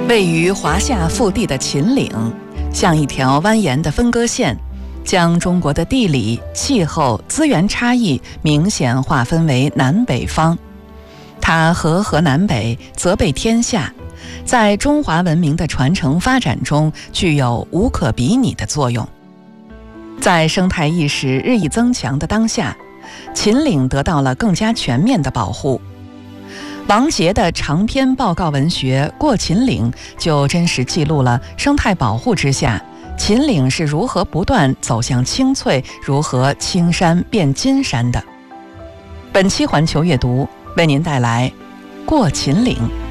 位于华夏腹地的秦岭，像一条蜿蜒的分割线，将中国的地理、气候、资源差异明显划分为南北方。它和河南北，泽备天下，在中华文明的传承发展中具有无可比拟的作用。在生态意识日益增强的当下，秦岭得到了更加全面的保护。王杰的长篇报告文学《过秦岭》就真实记录了生态保护之下，秦岭是如何不断走向清脆，如何青山变金山的。本期环球阅读为您带来《过秦岭》。